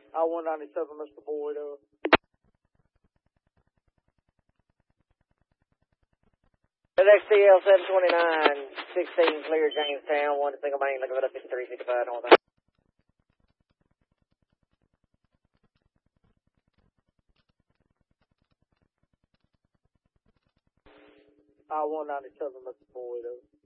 I-197, Mr. Boyd. XTL 729, 16 clear Jamestown, 1 single main, looking for the 5355 north. I-197, Mr. Boyd.